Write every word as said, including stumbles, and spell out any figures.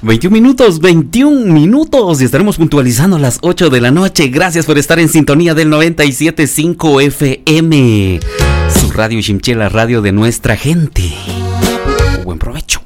veintiún minutos, veintiún minutos y estaremos puntualizando a las ocho de la noche. Gracias por estar en sintonía del noventa y siete punto cinco F M. Su radio Ximché, la radio de nuestra gente. Buen provecho.